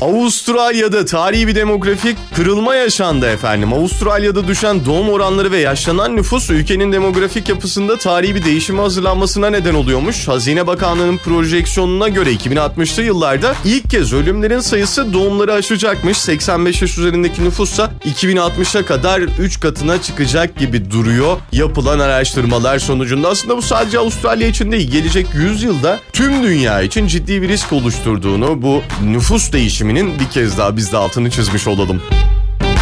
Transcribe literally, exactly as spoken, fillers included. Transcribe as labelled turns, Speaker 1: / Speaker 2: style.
Speaker 1: Avustralya'da tarihi bir demografik kırılma yaşandı efendim. Avustralya'da düşen doğum oranları ve yaşlanan nüfus ülkenin demografik yapısında tarihi bir değişime hazırlanmasına neden oluyormuş. Hazine Bakanlığı'nın projeksiyonuna göre iki bin altmışlı yıllarda ilk kez ölümlerin sayısı doğumları aşacakmış. seksen beş yaş üzerindeki nüfussa iki bin altmışa kadar üç katına çıkacak gibi duruyor yapılan araştırmalar sonucunda. Aslında bu sadece Avustralya için değil, gelecek yüz yılda tüm dünya için ciddi bir risk oluşturduğunu, bu nüfus değişiminin bir kez daha biz de altını çizmiş olalım.